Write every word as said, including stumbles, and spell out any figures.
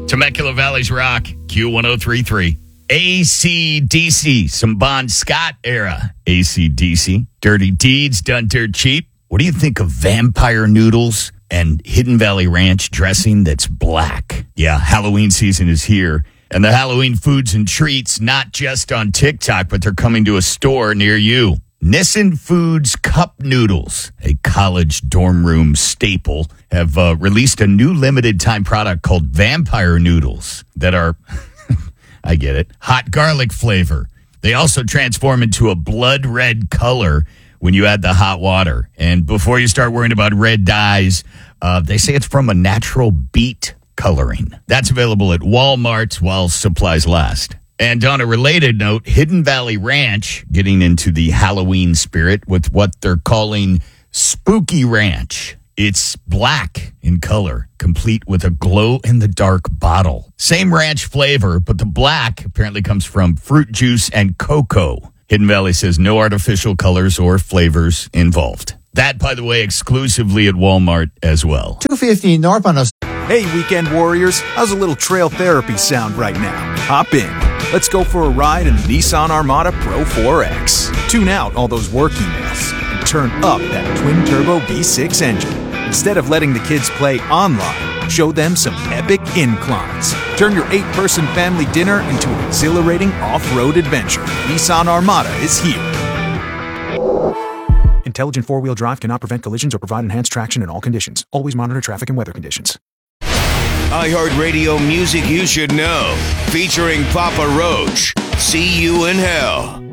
Temecula Valley's Rock, Q ten thirty-three. A C D C, some Bon Scott era A C D C. Dirty Deeds Done Dirt Cheap. What do you think of vampire noodles and Hidden Valley Ranch dressing that's black? Yeah, Halloween season is here. And the Halloween foods and treats, not just on TikTok, but they're coming to a store near you. Nissen Foods Cup Noodles, a college dorm room staple, have uh, released a new limited time product called Vampire Noodles that are, I get it, hot garlic flavor. They also transform into a blood red color when you add the hot water. And before you start worrying about red dyes, uh, they say it's from a natural beet coloring. That's available at Walmart while supplies last. And on a related note, Hidden Valley Ranch getting into the Halloween spirit with what they're calling Spooky Ranch. It's black in color, complete with a glow-in-the-dark bottle. Same ranch flavor, but the black apparently comes from fruit juice and cocoa. Hidden Valley says no artificial colors or flavors involved. That, by the way, exclusively at Walmart as well. two fifty North on us. Hey, weekend warriors, how's a little trail therapy sound right now? Hop in. Let's go for a ride in the Nissan Armada Pro four X. Tune out all those work emails and turn up that twin-turbo V six engine. Instead of letting the kids play online, show them some epic inclines. Turn your eight-person family dinner into an exhilarating off-road adventure. Nissan Armada is here. Intelligent four-wheel drive cannot prevent collisions or provide enhanced traction in all conditions. Always monitor traffic and weather conditions. iHeartRadio music you should know. Featuring Papa Roach. See You in Hell.